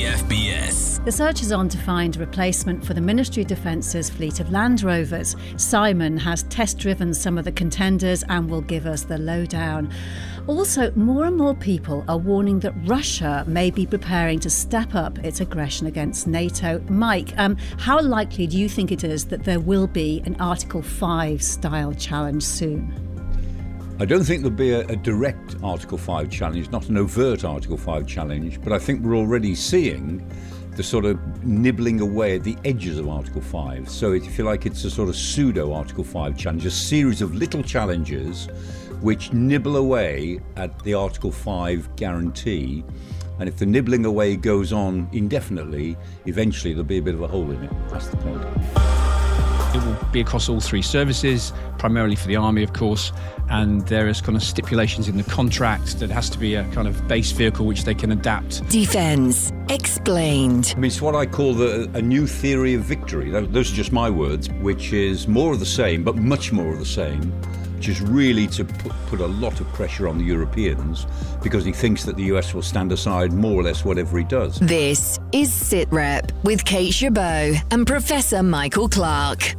CFBS. The search is on to find a replacement for the Ministry of Defence's fleet of Land Rovers. Simon has test-driven some of the contenders and will give us the lowdown. Also, more and more people are warning that Russia may be preparing to step up its aggression against NATO. Mike, how likely do you think it is that there will be an Article 5 style challenge soon? I don't think there'll be a direct Article 5 challenge, not an overt Article 5 challenge, but I think we're already seeing the sort of nibbling away at the edges of Article 5. So if you like, it's a sort of pseudo Article 5 challenge, a series of little challenges which nibble away at the Article 5 guarantee. And if the nibbling away goes on indefinitely, eventually there'll be a bit of a hole in it. That's the point. It will be across all three services, primarily for the Army, of course, and there is kind of stipulations in the contract that has to be a kind of base vehicle which they can adapt. Defence Explained. I mean, it's what I call a new theory of victory. Those are just my words, which is more of the same, but much more of the same, which is really to put a lot of pressure on the Europeans because he thinks that the US will stand aside more or less whatever he does. This is SITREP with Kate Chabot and Professor Michael Clark.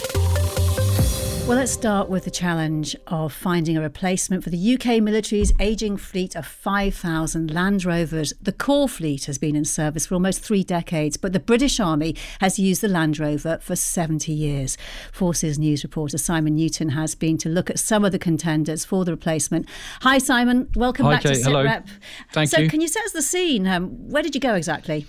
Well, let's start with the challenge of finding a replacement for the UK military's ageing fleet of 5,000 Land Rovers. The core fleet has been in service for almost 3 decades, but the British Army has used the Land Rover for 70 years. Forces News reporter Simon Newton has been to look at some of the contenders for the replacement. Hi, Simon. Welcome back Kate. to SITREP. Thank you. So can you set us the scene? Where did you go exactly?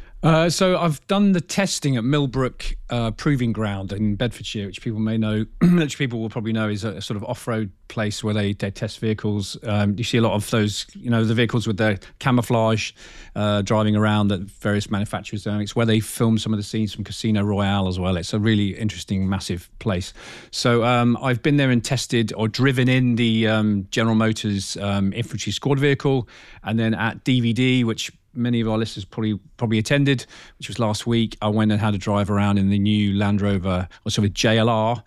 So I've done the testing at Millbrook Proving Ground in Bedfordshire, which people may know, which people will probably know is a sort of off-road place where they test vehicles. You see a lot of those, the vehicles with their camouflage driving around that various manufacturers do. It's where they film some of the scenes from Casino Royale as well. It's a really interesting, massive place. So I've been there and tested or driven in the General Motors infantry squad vehicle, and then at DVD, which many of our listeners probably attended, which was last week, I went and had a drive around in the new Land Rover, JLR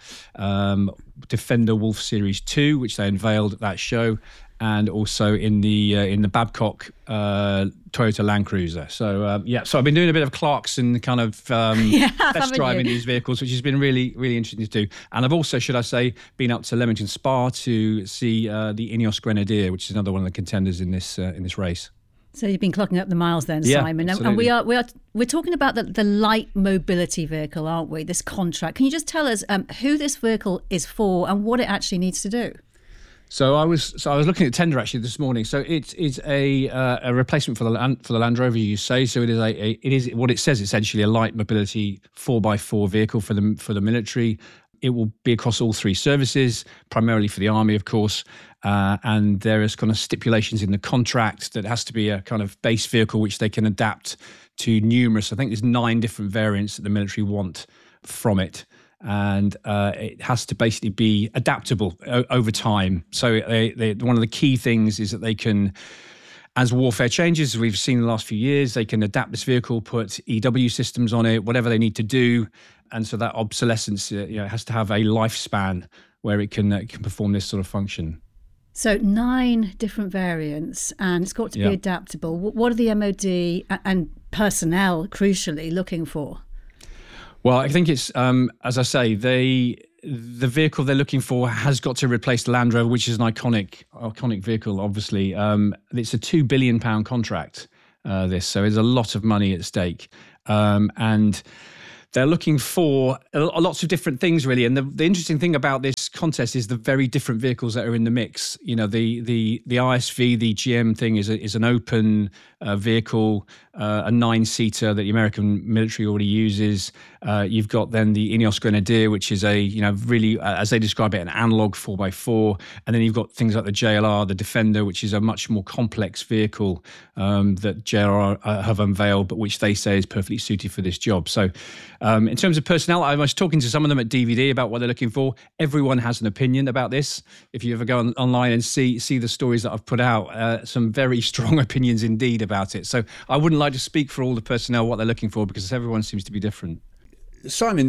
Defender Wolf Series 2, which they unveiled at that show, and also in the Babcock Toyota Land Cruiser. So so I've been doing a bit of Clarkson kind of test driving these vehicles, which has been really, really interesting to do. And I've also, should I say, been up to Leamington Spa to see the Ineos Grenadier, which is another one of the contenders in this race. So you've been clocking up the miles then, yeah, Simon. Absolutely. And we're talking about the light mobility vehicle, aren't we? This contract. Can you just tell us who this vehicle is for and what it actually needs to do? So I was looking at the tender actually this morning. So it is a replacement for the Land Rover, you say. So it is what it says, essentially a light mobility 4x4 vehicle for the military. It will be across all three services, primarily for the Army, of course. And there is kind of stipulations in the contract that has to be a kind of base vehicle which they can adapt to numerous. I think there's 9 different variants that the military want from it. And it has to basically be adaptable over time. So one of the key things is that they can, as warfare changes, as we've seen in the last few years, they can adapt this vehicle, put EW systems on it, whatever they need to do. And so that obsolescence has to have a lifespan where it can perform this sort of function. So 9 different variants, and it's got to be adaptable. What are the MOD and personnel, crucially, looking for? Well, I think it's, as I say, the vehicle they're looking for has got to replace the Land Rover, which is an iconic vehicle, obviously. It's a £2 billion contract, so there's a lot of money at stake. And they're looking for lots of different things, really. And the interesting thing about this contest is the very different vehicles that are in the mix. The ISV, the GM thing is an open vehicle, a 9-seater that the American military already uses. You've got then the Ineos Grenadier, which is really, as they describe it, an analog 4x4. And then you've got things like the JLR, the Defender, which is a much more complex vehicle that JLR have unveiled, but which they say is perfectly suited for this job. So in terms of personnel, I was talking to some of them at DVD about what they're looking for. Everyone has an opinion about this. If you ever go online and see the stories that I've put out, some very strong opinions indeed about it. So I wouldn't like to speak for all the personnel what they're looking for because everyone seems to be different. Simon,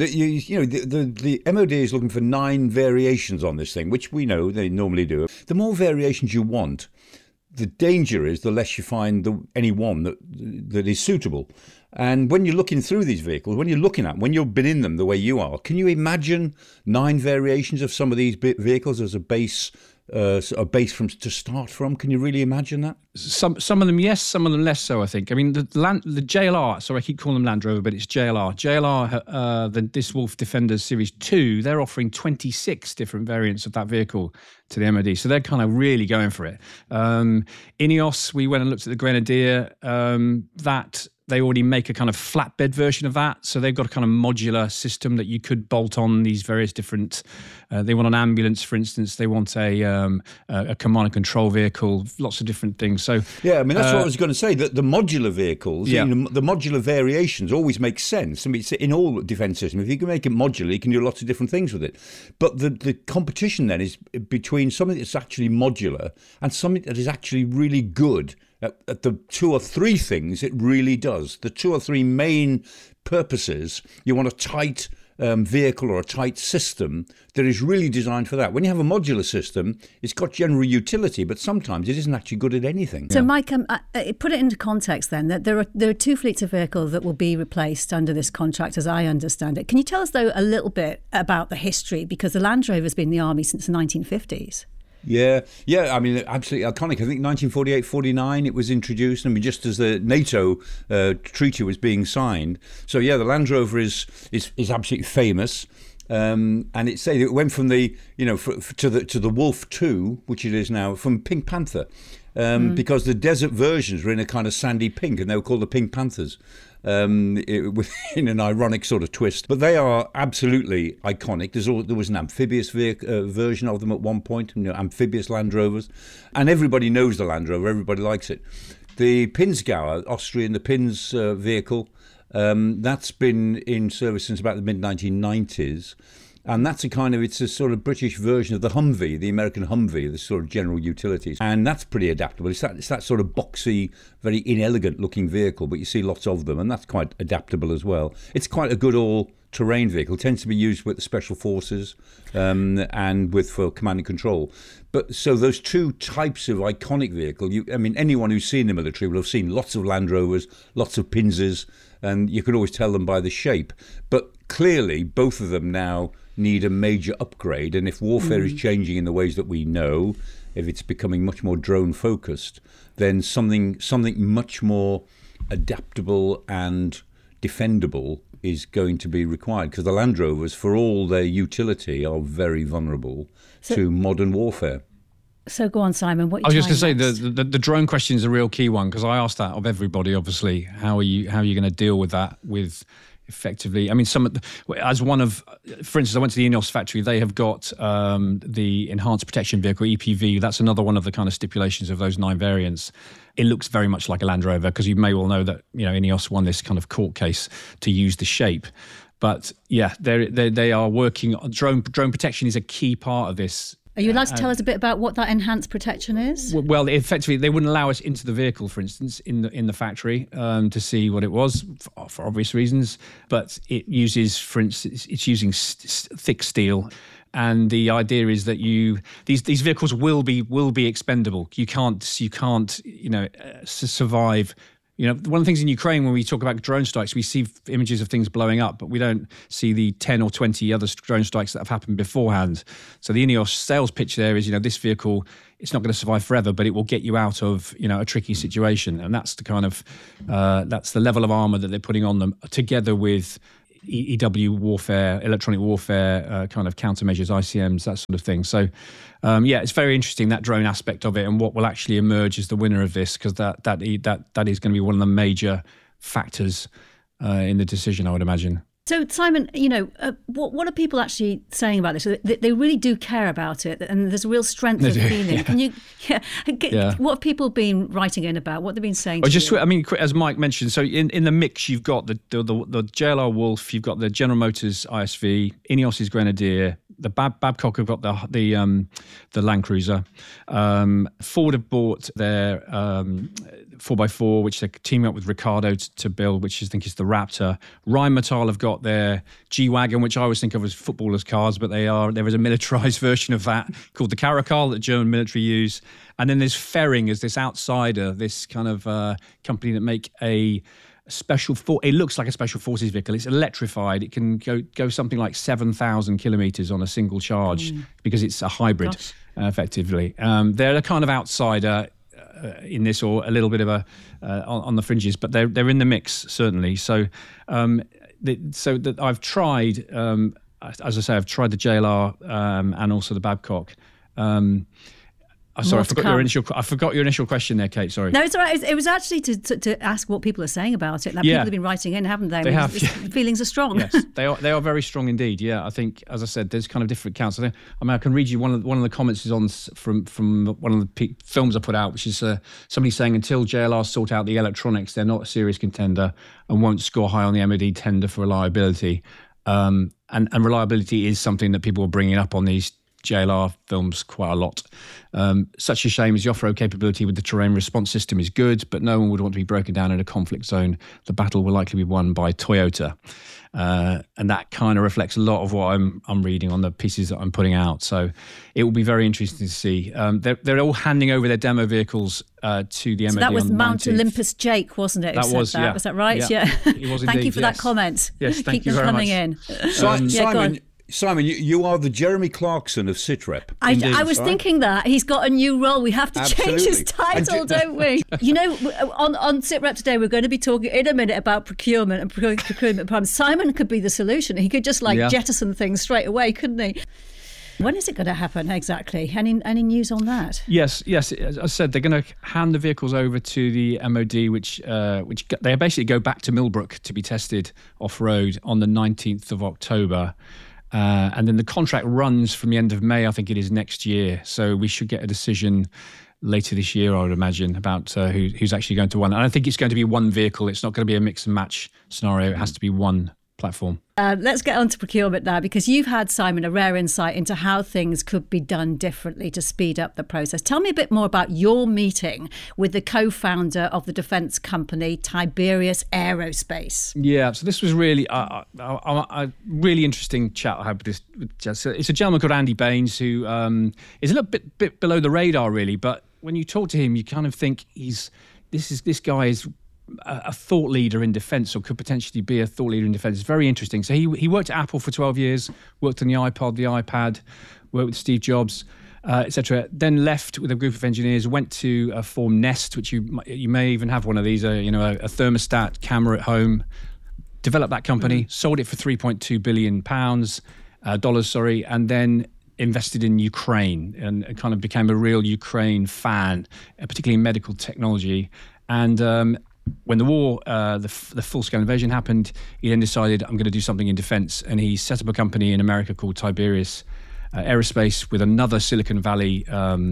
the MOD is looking for 9 variations on this thing, which we know they normally do. The more variations you want, the danger is the less you find any one that is suitable. And when you're looking through these vehicles, when you've been in them the way you are, can you imagine 9 variations of some of these vehicles as a base to start from? Can you really imagine that? Some of them, yes. Some of them, less so, I think. I mean, the JLR, sorry, I keep calling them Land Rover, but it's JLR. This Wolf Defender Series 2, they're offering 26 different variants of that vehicle to the MOD. So they're kind of really going for it. Ineos, we went and looked at the Grenadier. They already make a kind of flatbed version of that. So they've got a kind of modular system that you could bolt on these various different... they want an ambulance, for instance. They want a command and control vehicle, lots of different things. So yeah, I mean, that's what I was going to say, that the modular vehicles, the modular variations always make sense. I mean, it's in all defence systems. If you can make it modular, you can do lots of different things with it. But the competition then is between something that's actually modular and something that is actually really good at the 2 or 3 things it really does. The 2 or 3 main purposes. You want a tight vehicle or a tight system that is really designed for that. When you have a modular system, it's got general utility, but sometimes it isn't actually good at anything. So, Mike, put it into context then, that there are 2 fleets of vehicles that will be replaced under this contract, as I understand it. Can you tell us, though, a little bit about the history? Because the Land Rover's been in the army since the 1950s. Yeah, I mean, absolutely iconic. I think 1948-49 it was introduced, I mean, just as the NATO treaty was being signed. So yeah, the Land Rover is absolutely famous. And it went from the to the Wolf 2, which it is now, from Pink Panther, because the desert versions were in a kind of sandy pink, and they were called the Pink Panthers. In an ironic sort of twist, but they are absolutely iconic. There was an amphibious version of them at one point, amphibious Land Rovers, and everybody knows the Land Rover. Everybody likes it. The Pinzgauer, Austrian, the Pins vehicle, that's been in service since about the mid-1990s. And that's it's a sort of British version of the Humvee, the American Humvee, the sort of general utilities. And that's pretty adaptable. It's that sort of boxy, very inelegant looking vehicle, but you see lots of them, and that's quite adaptable as well. It's quite a good all-terrain vehicle. It tends to be used with the Special Forces and for command and control. But so those 2 types of iconic vehicle, anyone who's seen the military will have seen lots of Land Rovers, lots of Pinzers, and you can always tell them by the shape. But clearly, both of them now need a major upgrade, and if warfare is changing in the ways that we know, if it's becoming much more drone focused, then something much more adaptable and defendable is going to be required, because the Land Rovers, for all their utility, are very vulnerable to modern warfare. So go on, Simon. What I was just going to say the drone question is a real key one, because I asked that of everybody. Obviously, how are you going to deal with that? Effectively, I mean, for instance, I went to the Ineos factory. They have got the Enhanced Protection Vehicle, EPV. That's another one of the kind of stipulations of those 9 variants. It looks very much like a Land Rover, because you may well know that Ineos won this kind of court case to use the shape. But yeah, they are working on drone protection is a key part of this. Are you allowed to tell us a bit about what that enhanced protection is? Well, effectively, they wouldn't allow us into the vehicle, for instance, in the factory to see what it was for obvious reasons. But it uses, for instance, it's using thick steel, and the idea is that these vehicles will be expendable. You can't survive. One of the things in Ukraine, when we talk about drone strikes, we see images of things blowing up, but we don't see the 10 or 20 other drone strikes that have happened beforehand. So the Ineos sales pitch there is, this vehicle, it's not going to survive forever, but it will get you out of, a tricky situation. And that's the kind of, that's the level of armour that they're putting on them, together with EW warfare, electronic warfare, kind of countermeasures, ICMs, that sort of thing. So, it's very interesting, that drone aspect of it, and what will actually emerge as the winner of this, because that is going to be one of the major factors in the decision, I would imagine. So, Simon, what are people actually saying about this? They really do care about it, and there's a real strength of feeling. Yeah. Can you, what have people been writing in about? What they've been saying? As Mike mentioned, so in the mix, you've got the JLR Wolf, you've got the General Motors ISV, Ineos's Grenadier, the Babcock have got the Land Cruiser. Ford have bought their 4x4, which they're teaming up with Ricardo to build, which I think is the Raptor. Rheinmetall have got their G-Wagon, which I always think of as footballers' cars, but there is a militarized version of that called the Caracal that the German military use. And then there's Ferring as this outsider, this kind of company that make a special it looks like a special forces vehicle. It's electrified. It can go something like 7,000 kilometers on a single charge because it's a hybrid, effectively. They're a kind of outsider in this, or a little bit of a on the fringes, but they're in the mix certainly. So that I've tried, as I say, I've tried the JLR and also the Babcock. Sorry, I forgot your initial question there, Kate. Sorry. No, it's all right. It was actually to ask what people are saying about it. Now, people have been writing in, haven't they? They have. Feelings are strong. Yes, they are very strong indeed. Yeah, I think, as I said, there's kind of different counts. I can read you one of the comments is on from one of the films I put out, which is somebody saying until JLR sort out the electronics, they're not a serious contender and won't score high on the MOD tender for reliability. And reliability is something that people are bringing up on these JLR films quite a lot. Such a shame as the off-road capability with the terrain response system is good, but no one would want to be broken down in a conflict zone. The battle will likely be won by Toyota. And that kind of reflects a lot of what I'm reading on the pieces that I'm putting out. So it will be very interesting to see. They're all handing over their demo vehicles to the MOD. So that was Mount Olympus Jake, wasn't it? That was, yeah. Was that right? Yeah. It was Thank indeed, you for that comment. Yes, thank you very much. Keep them coming in. Simon, you are the Jeremy Clarkson of SITREP. I was thinking that. He's got a new role. We have to change his title, don't we? You know, on SITREP today, we're going to be talking in a minute about procurement and procurement problems. Simon could be the solution. He could just jettison things straight away, couldn't he? When is it going to happen exactly? Any news on that? Yes. As I said, they're going to hand the vehicles over to the MOD, which they basically go back to Millbrook to be tested off-road on the 19th of October. And then the contract runs from the end of May, I think it is, next year. So we should get a decision later this year, I would imagine, about who's actually going to win. And I think it's going to be one vehicle. It's not going to be a mix and match scenario. It has to be one platform. Let's get on to procurement now, because you've had, Simon, a rare insight into how things could be done differently to speed up the process. Tell me a bit more about your meeting with the co-founder of the defence company, Tiberius Aerospace. Yeah, so this was really a really interesting chat I had with this. It's a gentleman called Andy Baines, who is a little bit below the radar, really. But when you talk to him, you kind of think this guy is a thought leader in defence, or could potentially be a thought leader in defence. It's very interesting. So he worked at Apple for 12 years, worked on the iPod, the iPad, worked with Steve Jobs, etc. Then left with a group of engineers, went to form Nest, which you may even have one of these, a thermostat camera at home. Developed that company, sold it for £3.2 billion, and then invested in Ukraine and kind of became a real Ukraine fan, particularly in medical technology. And when the war, the full-scale invasion happened, he then decided, I'm going to do something in defence. And he set up a company in America called Tiberius Aerospace with another Silicon Valley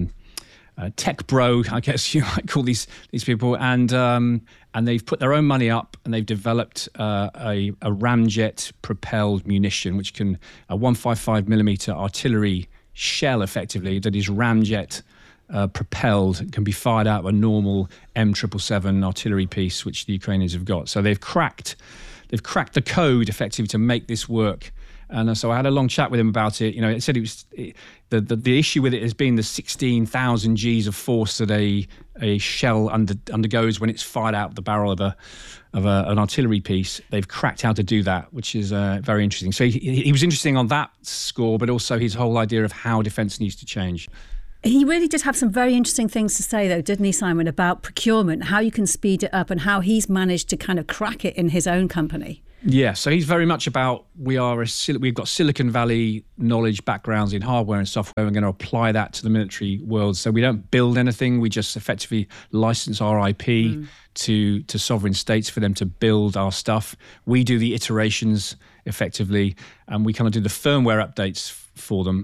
tech bro, I guess you might call these people. And they've put their own money up, and they've developed a ramjet-propelled munition, which can, a 155mm artillery shell, effectively, that is ramjet propelled, can be fired out of a normal M777 artillery piece, which the Ukrainians have got. So they've cracked the code effectively to make this work. And so I had a long chat with him about it. You know, it said the issue with it has been the 16,000 Gs of force that a shell undergoes when it's fired out of the barrel of an artillery piece. They've cracked how to do that, which is very interesting. So he was interesting on that score, but also his whole idea of how defence needs to change. He really did have some very interesting things to say, though, didn't he, Simon, about procurement, how you can speed it up and how he's managed to kind of crack it in his own company. Yeah, so he's very much about we've got Silicon Valley knowledge backgrounds in hardware and software. We're going to apply that to the military world. So we don't build anything. We just effectively license our IP to sovereign states for them to build our stuff. We do the iterations effectively, and we kind of do the firmware updates for them.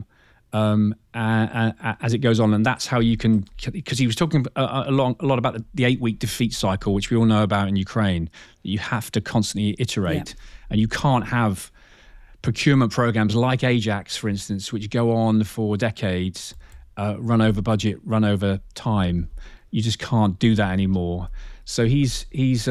As it goes on, and that's how you can, because he was talking a lot about the 8-week defeat cycle, which we all know about in Ukraine, that you have to constantly iterate, and you can't have procurement programs like Ajax, for instance, which go on for decades, run over budget, run over time. You just can't do that anymore. So he's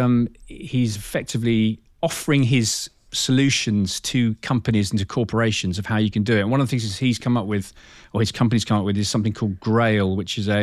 effectively offering his solutions to companies and to corporations of how you can do it. And one of the things he's come up with, or his company's come up with, is something called Grail, which is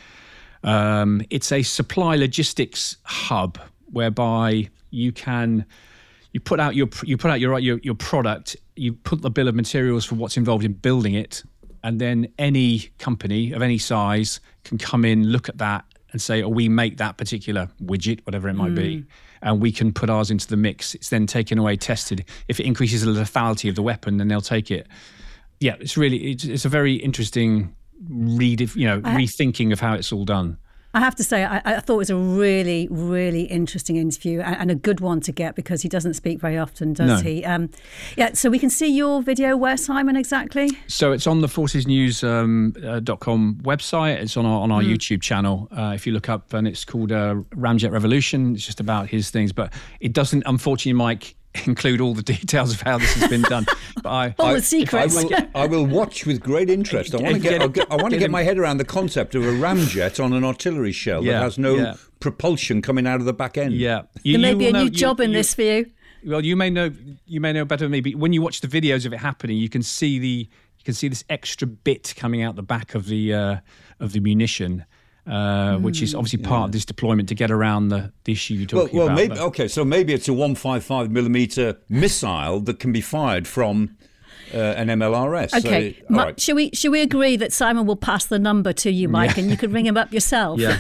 it's a supply logistics hub whereby you put out your product, you put the bill of materials for what's involved in building it, and then any company of any size can come in, look at that, and say, "Oh, we make that particular widget, whatever it might be, and we can put ours into the mix." It's then taken away, tested. If it increases the lethality of the weapon, then they'll take it. Yeah, it's a very interesting rethinking of how it's all done. I have to say, I thought it was a really, really interesting interview and a good one to get, because he doesn't speak very often, does he? So we can see your video where, Simon, exactly? So it's on the forcesnews.com website. It's on our YouTube channel. If you look up, and it's called Ramjet Revolution. It's just about his things. But it doesn't, unfortunately, Mike, include all the details of how this has been done. But all the secrets. I will watch with great interest. I want to get my head around the concept of a ramjet on an artillery shell that has no propulsion coming out of the back end. Yeah, there may be a new job in this for you. Well, you may know better than me. But when you watch the videos of it happening, you can see this extra bit coming out the back of the munition. Which is obviously part of this deployment to get around the issue you're talking about. So maybe it's a 155 millimeter missile that can be fired from an MLRS. Okay, so, right. Should we agree that Simon will pass the number to you, Mike, and you can ring him up yourself? Yeah.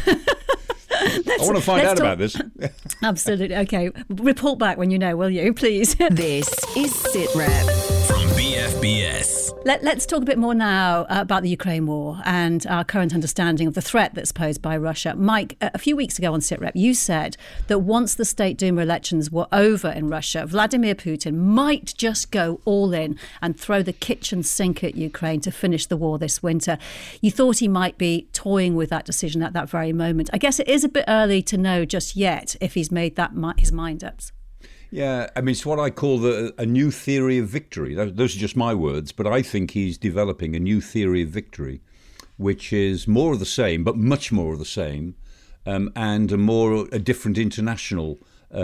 I want to find out about this. Absolutely. Okay, report back when you know, will you, please? This is SITREP from BFBS. Let's talk a bit more now about the Ukraine war and our current understanding of the threat that's posed by Russia. Mike, a few weeks ago on SITREP, you said that once the State Duma elections were over in Russia, Vladimir Putin might just go all in and throw the kitchen sink at Ukraine to finish the war this winter. You thought he might be toying with that decision at that very moment. I guess it is a bit early to know just yet if he's made his mind up. Yeah, I mean, it's what I call a new theory of victory. Those are just my words, but I think he's developing a new theory of victory, which is more of the same, but much more of the same, and a different international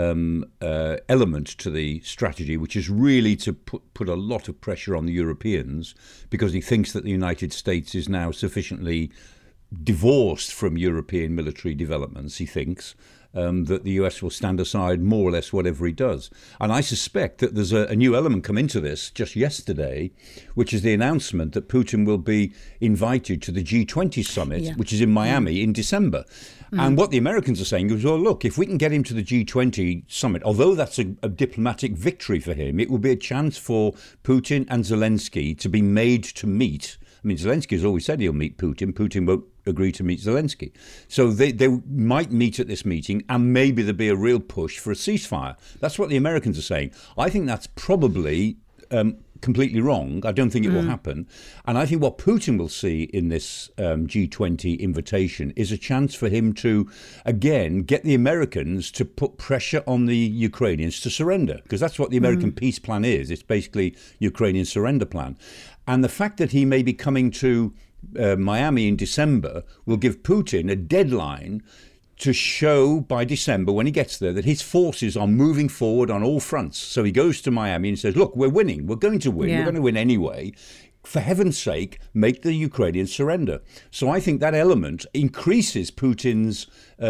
element to the strategy, which is really to put a lot of pressure on the Europeans, because he thinks that the United States is now sufficiently divorced from European military developments, he thinks, that the US will stand aside more or less whatever he does. And I suspect that there's a new element come into this just yesterday, which is the announcement that Putin will be invited to the G20 summit, which is in Miami in December. And what the Americans are saying is, well, look, if we can get him to the G20 summit, although that's a diplomatic victory for him, it will be a chance for Putin and Zelensky to be made to meet. I mean, Zelensky has always said he'll meet Putin. Putin won't agree to meet Zelensky. So they might meet at this meeting, and maybe there'll be a real push for a ceasefire. That's what the Americans are saying. I think that's probably completely wrong. I don't think it will happen. And I think what Putin will see in this G20 invitation is a chance for him to, again, get the Americans to put pressure on the Ukrainians to surrender, because that's what the American peace plan is. It's basically Ukrainian surrender plan. And the fact that he may be coming to Miami in December will give Putin a deadline to show by December, when he gets there, that his forces are moving forward on all fronts. So he goes to Miami and says, look, we're winning. We're going to win. We're going to win anyway. For heaven's sake, make the Ukrainians surrender. So I think that element increases Putin's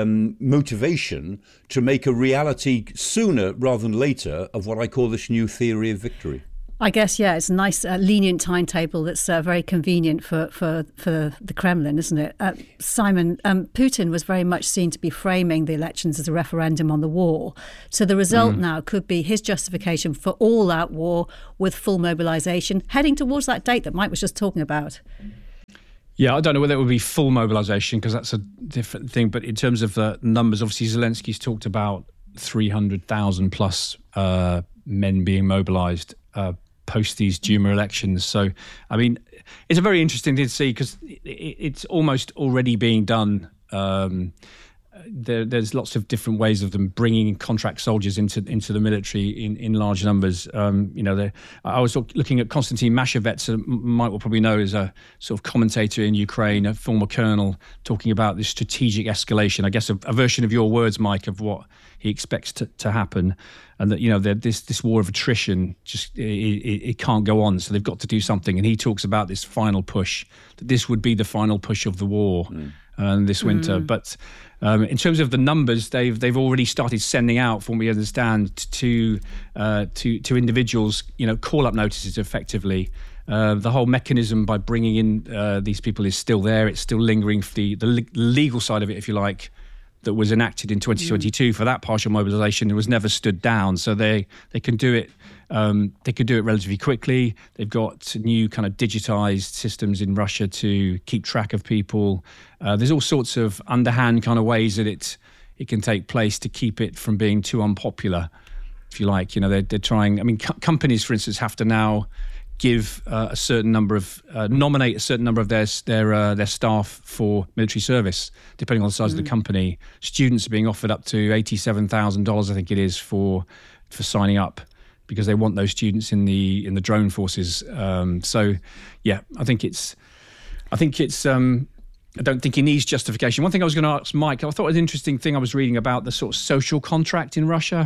motivation to make a reality sooner rather than later of what I call this new theory of victory. I guess, it's a nice lenient timetable that's very convenient for the Kremlin, isn't it? Simon, Putin was very much seen to be framing the elections as a referendum on the war. So the result now could be his justification for all-out war with full mobilisation, heading towards that date that Mike was just talking about. Yeah, I don't know whether it would be full mobilisation, because that's a different thing. But in terms of the numbers, obviously Zelensky's talked about 300,000 plus men being mobilised post these Duma elections. So, I mean, it's a very interesting thing to see, because it's almost already being done there's lots of different ways of them bringing contract soldiers into the military in large numbers. I was looking at Konstantin Mashevets, Mike will probably know, as a sort of commentator in Ukraine, a former colonel, talking about this strategic escalation. I guess a version of your words, Mike, of what he expects to happen, and that this war of attrition just it can't go on. So they've got to do something. And he talks about this final push, that this would be the final push of the war this winter. But in terms of the numbers, they've already started sending out, from what we understand, to individuals, call up notices effectively. The whole mechanism by bringing in these people is still there. It's still lingering for the legal side of it, if you like, that was enacted in 2022 for that partial mobilisation. It was never stood down, so they can do it. They could do it relatively quickly. They've got new kind of digitised systems in Russia to keep track of people. There's all sorts of underhand kind of ways that it can take place to keep it from being too unpopular, if you like. They're trying. I mean, companies, for instance, have to now give a certain number of nominate a certain number of their staff for military service, depending on the size of the company. Students are being offered up to $87,000, I think it is, for signing up, because they want those students in the drone forces. So, yeah, I think it's. I don't think it needs justification. One thing I was going to ask Mike, I thought it was an interesting thing I was reading about the sort of social contract in Russia,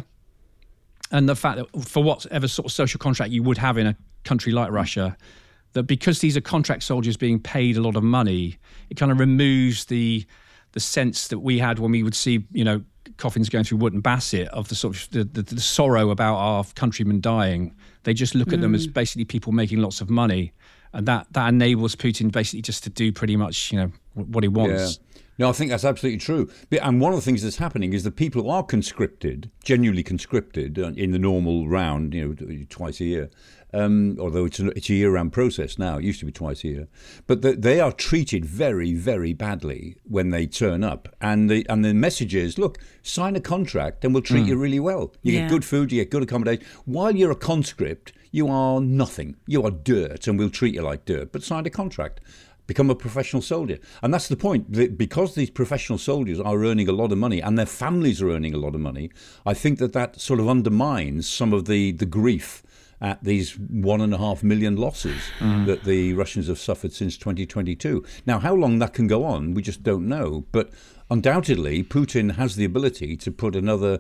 and the fact that for whatever sort of social contract you would have in a country like Russia, that because these are contract soldiers being paid a lot of money, it kind of removes the sense that we had when we would see, coffins going through Wootton Bassett, of the sort of the sorrow about our countrymen dying. They just look at them as basically people making lots of money, and that enables Putin basically just to do pretty much what he wants. Yeah. No, I think that's absolutely true. And one of the things that's happening is that people who are conscripted, genuinely conscripted in the normal round, twice a year, although it's a year-round process now. It used to be twice a year. But they are treated very, very badly when they turn up. And the message is, look, sign a contract and we'll treat you really well. You get good food, you get good accommodation. While you're a conscript, you are nothing. You are dirt, and we'll treat you like dirt. But sign a contract. Become a professional soldier. And that's the point. Because these professional soldiers are earning a lot of money and their families are earning a lot of money, I think that sort of undermines some of the grief at these 1.5 million losses that the Russians have suffered since 2022. Now, how long that can go on, we just don't know. But undoubtedly, Putin has the ability to put another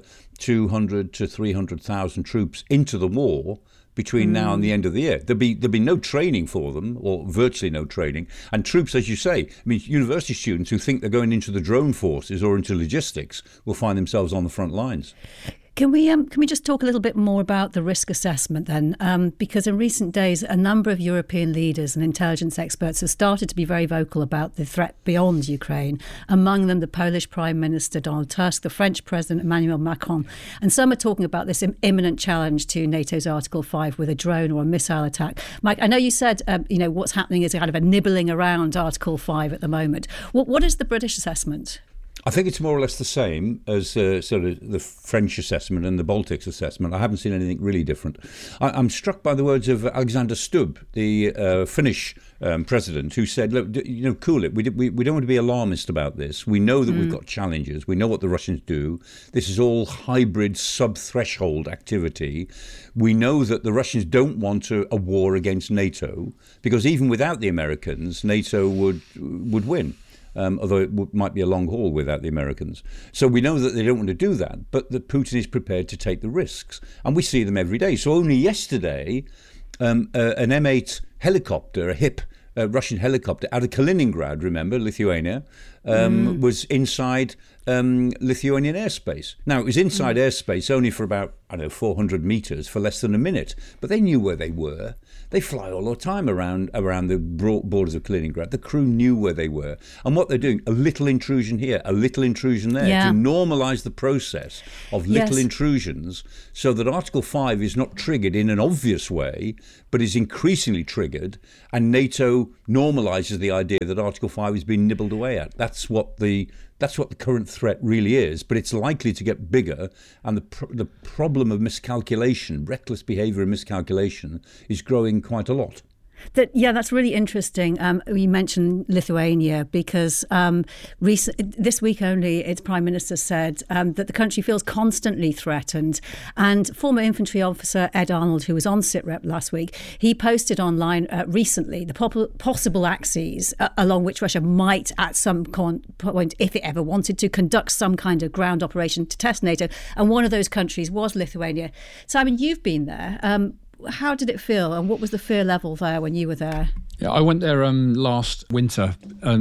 200 to 300,000 troops into the war between now and the end of the year. There'll be no training for them, or virtually no training. And troops, as you say, university students who think they're going into the drone forces or into logistics will find themselves on the front lines. Can we just talk a little bit more about the risk assessment then? Because in recent days, a number of European leaders and intelligence experts have started to be very vocal about the threat beyond Ukraine. Among them, the Polish Prime Minister Donald Tusk, the French President Emmanuel Macron, and some are talking about this imminent challenge to NATO's Article 5 with a drone or a missile attack. Mike, I know you said what's happening is kind of a nibbling around Article 5 at the moment. What is the British assessment? I think it's more or less the same as sort of the French assessment and the Baltics assessment. I haven't seen anything really different. I'm struck by the words of Alexander Stubb, the Finnish president, who said, look, cool it. We don't want to be alarmist about this. We know that we've got challenges. We know what the Russians do. This is all hybrid sub-threshold activity. We know that the Russians don't want a war against NATO, because even without the Americans, NATO would win. Although it might be a long haul without the Americans. So we know that they don't want to do that, but that Putin is prepared to take the risks. And we see them every day. So only yesterday, an M8 helicopter, a HIP Russian helicopter out of Kaliningrad, remember, Lithuania, was inside Lithuanian airspace. Now, it was inside airspace only for about, 400 meters for less than a minute. But they knew where they were. They fly all the time around the borders of Kaliningrad. The crew knew where they were. And what they're doing, a little intrusion here, a little intrusion there, to normalise the process of little intrusions, so that Article 5 is not triggered in an obvious way, but is increasingly triggered, and NATO normalises the idea that Article 5 is being nibbled away at. That's what the current threat really is, but it's likely to get bigger, and the problem of miscalculation, reckless behaviour and miscalculation, is growing quite a lot. That's really interesting. You mentioned Lithuania because this week only its Prime Minister said that the country feels constantly threatened. And former infantry officer Ed Arnold, who was on SITREP last week, he posted online recently the possible axes along which Russia might at some point, if it ever wanted to, conduct some kind of ground operation to test NATO. And one of those countries was Lithuania. Simon, you've been there. How did it feel, and what was the fear level there when you were there? Yeah, I went there last winter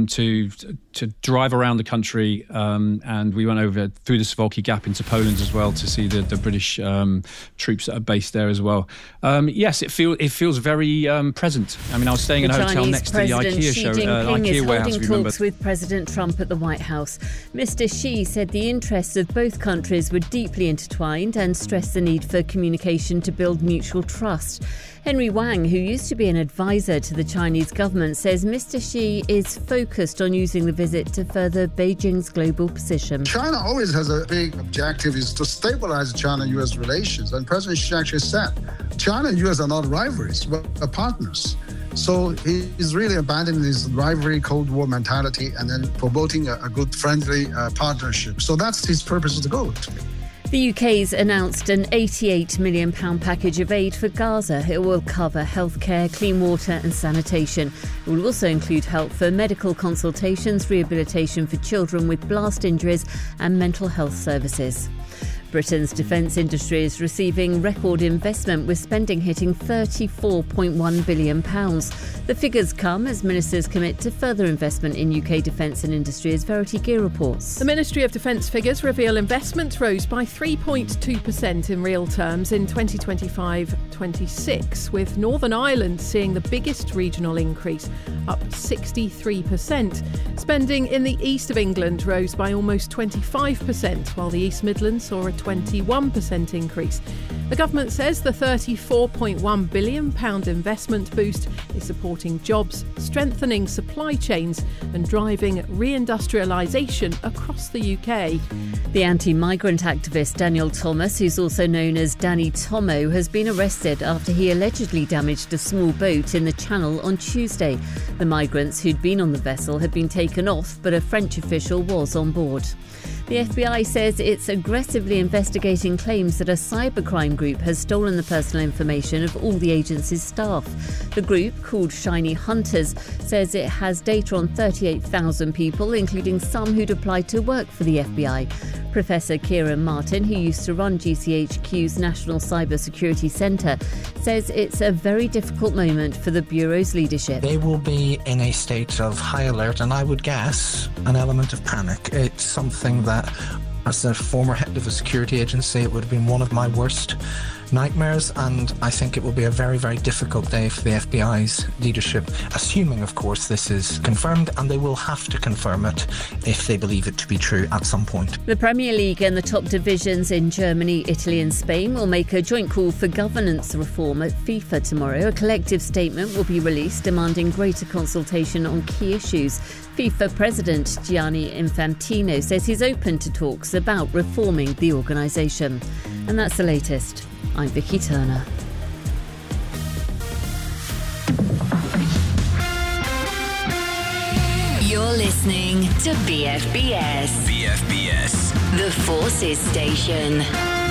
to drive around the country, and we went over through the Suwalki Gap into Poland as well to see the British troops that are based there as well. Yes, it feels very present. I mean, I was staying in a hotel next to the IKEA Xi Jinping IKEA is warehouse. holding talks with President Trump at the White House. Mr. Xi said the interests of both countries were deeply intertwined and stressed the need for communication to build mutual trust. Henry Wang, who used to be an advisor to the Chinese government, says Mr. Xi is focused on using the visit to further Beijing's global position. China always has a big objective is to stabilize China-US relations. And President Xi actually said, China and US are not rivals, but partners. So he's really abandoning this rivalry, Cold War mentality and then promoting a good, friendly partnership. So that's his purpose to go to. The UK's announced an £88 million package of aid for Gaza. It will cover healthcare, clean water and sanitation. It will also include help for medical consultations, rehabilitation for children with blast injuries and mental health services. Britain's defence industry is receiving record investment, with spending hitting £34.1 billion. The figures come as ministers commit to further investment in UK defence and industry, as Verity Gear reports. The Ministry of Defence figures reveal investment rose by 3.2% in real terms in 2025-26, with Northern Ireland seeing the biggest regional increase, up 63%. Spending in the east of England rose by almost 25%, while the East Midlands saw a 21% increase. The government says the £34.1 billion investment boost is supporting jobs, strengthening supply chains and driving reindustrialisation across the UK. The anti-migrant activist Daniel Thomas, who's also known as Danny Tomo, has been arrested after he allegedly damaged a small boat in the Channel on Tuesday. The migrants who'd been on the vessel had been taken off, but a French official was on board. The FBI says it's aggressively investigating claims that a cybercrime group has stolen the personal information of all the agency's staff. The group, called Shiny Hunters, says it has data on 38,000 people, including some who'd applied to work for the FBI. Professor Kieran Martin, who used to run GCHQ's National Cybersecurity Centre, says it's a very difficult moment for the Bureau's leadership. They will be in a state of high alert, and I would guess an element of panic. It's something that, as a former head of a security agency, it would have been one of my worst nightmares, and I think it will be a very, very difficult day for the FBI's leadership, assuming, of course, this is confirmed, and they will have to confirm it if they believe it to be true at some point. The Premier League and the top divisions in Germany, Italy and Spain will make a joint call for governance reform at FIFA tomorrow. A collective statement will be released demanding greater consultation on key issues. FIFA President Gianni Infantino says he's open to talks about reforming the organisation. And that's the latest. I'm Vicky Turner. You're listening to BFBS. BFBS. The Forces Station.